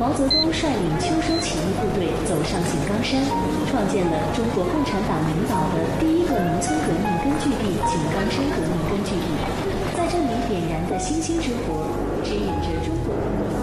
毛泽东率领秋收起义部队走上井冈山，创建了中国共产党领导的第一个农村革命根据地——井冈山革命根据地。在这里点燃的星星之火，指引着中国革命